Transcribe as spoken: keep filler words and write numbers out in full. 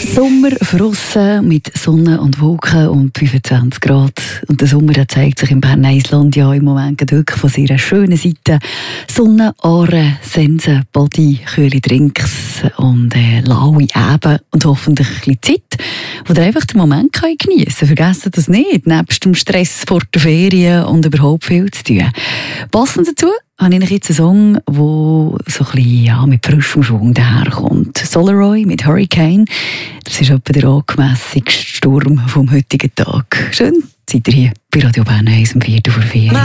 Sommer draussen mit Sonne und Wolken und fünfundzwanzig Grad. Und der Sommer der zeigt sich im Berner Island ja im Moment wirklich von seiner schönen Seite. Sonne, Aare, Sensen, Body, kühle Drinks und äh, laue Eben und hoffentlich ein bisschen Zeit, wo ihr einfach den Moment geniessen könnt. Vergessen das nicht, nebst dem Stress vor der Ferien und überhaupt viel zu tun. Passend dazu habe ich jetzt einen Song, der so ein bisschen ja, mit frischem Schwung daherkommt. Solaroy mit Hurricane. Das ist etwa der angemessigste Sturm vom heutigen Tag. Schön, seid ihr hier bei Radio Bern eins um vier vor vier.